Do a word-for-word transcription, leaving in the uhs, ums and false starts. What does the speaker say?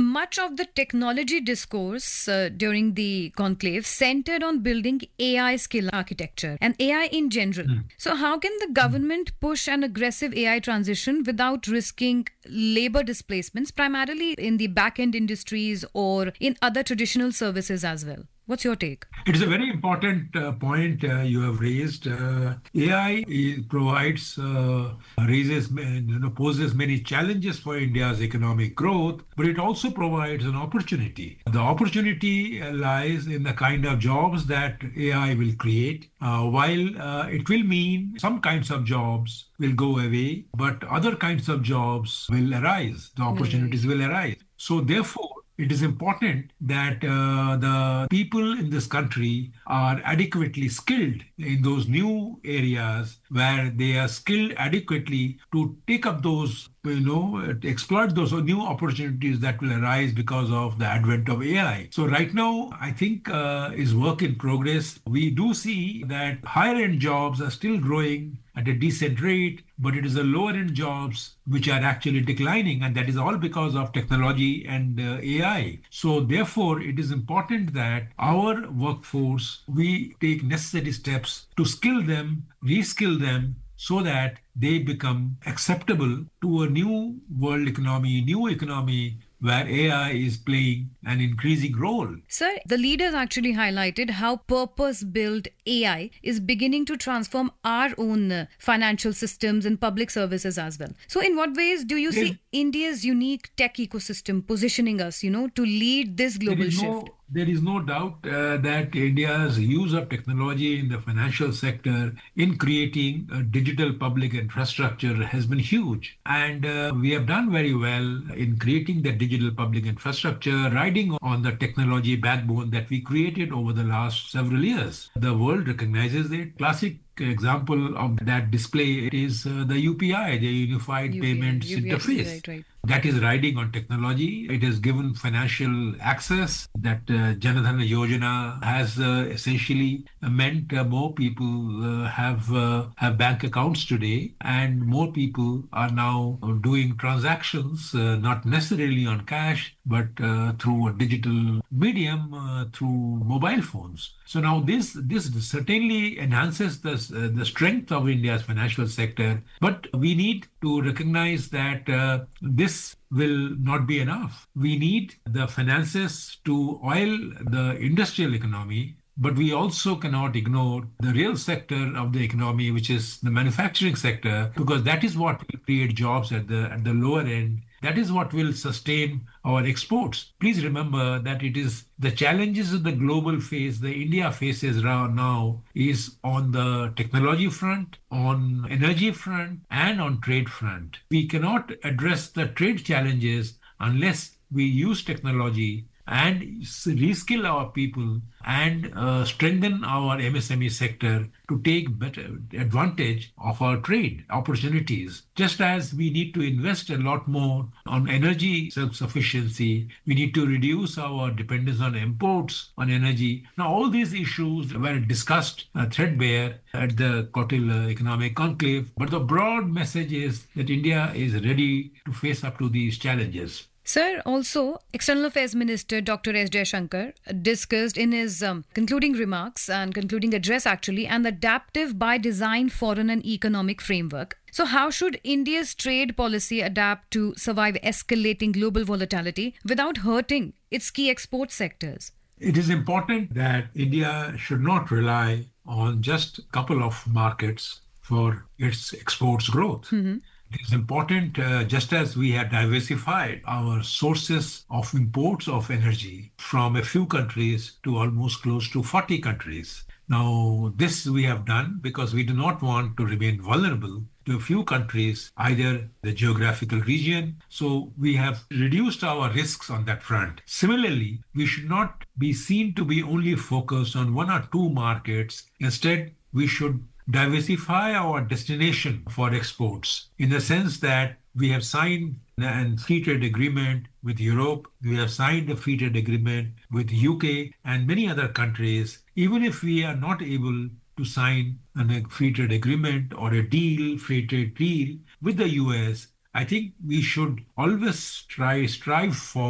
Much of the technology discourse uh, during the conclave centered on building A I skill architecture and A I in general. Mm. So how can the government push an aggressive A I transition without risking labor displacements, primarily in the back-end industries or in other traditional services as well? What's your take? It is a very important uh, point uh, you have raised. Uh, A I is, provides, uh, raises, you know, poses many challenges for India's economic growth, but it also provides an opportunity. The opportunity lies in the kind of jobs that A I will create. Uh, while uh, it will mean some kinds of jobs will go away, but other kinds of jobs will arise. The opportunities mm-hmm. will arise. So therefore, it is important that uh, the people in this country are adequately skilled in those new areas where they are skilled adequately to take up those, you know, exploit those new opportunities that will arise because of the advent of A I. So right now, I think uh, is work in progress. We do see that higher end jobs are still growing at a decent rate, but it is the lower end jobs which are actually declining, and that is all because of technology and uh, A I. So therefore, it is important that our workforce, we take necessary steps to skill them, reskill them, so that they become acceptable to a new world economy, new economy, where A I is playing an increasing role. Sir, the leaders actually highlighted how purpose-built A I is beginning to transform our own uh, financial systems and public services as well. So in what ways do you see India's unique tech ecosystem positioning us, you know, to lead this global shift? No, there is no doubt uh, that India's use of technology in the financial sector in creating a digital public infrastructure has been huge. And uh, we have done very well in creating the digital public infrastructure, riding on the technology backbone that we created over the last several years. The world recognizes it. Classic example of that display is uh, the U P I, the Unified U P I, Payments U P I, Interface. Right, right. That is riding on technology. It has given financial access. That uh, Jan Dhan Yojana has uh, essentially meant uh, more people uh, have uh, have bank accounts today, and more people are now doing transactions, uh, not necessarily on cash, but uh, through a digital medium, uh, through mobile phones. So now this this certainly enhances the uh, the strength of India's financial sector, but we need to recognize that uh, this will not be enough. We need the finances to oil the industrial economy, but we also cannot ignore the real sector of the economy, which is the manufacturing sector, because that is what will create jobs at the at the lower end. That is what will sustain our exports. Please remember that it is the challenges of the global phase, the India faces now, is on the technology front, on energy front, and on trade front. We cannot address the trade challenges unless we use technology and reskill our people and uh, strengthen our M S M E sector to take better advantage of our trade opportunities. Just as we need to invest a lot more on energy self-sufficiency, we need to reduce our dependence on imports on energy. Now, all these issues were discussed uh, threadbare at the Kautil Economic Conclave, but the broad message is that India is ready to face up to these challenges. Sir, also, External Affairs Minister Doctor S. Jaishankar discussed in his um, concluding remarks and concluding address actually an adaptive by design foreign and economic framework. So how should India's trade policy adapt to survive escalating global volatility without hurting its key export sectors? It is important that India should not rely on just a couple of markets for its exports growth. Mm-hmm. It is important, uh, just as we have diversified our sources of imports of energy from a few countries to almost close to forty countries. Now, this we have done because we do not want to remain vulnerable to a few countries, either the geographical region. So we have reduced our risks on that front. Similarly, we should not be seen to be only focused on one or two markets. Instead, we should diversify our destination for exports in the sense that we have signed a free trade agreement with Europe, we have signed a free trade agreement with U K and many other countries. Even if we are not able to sign a free trade agreement or a deal, free trade deal with the U S, I think we should always try strive for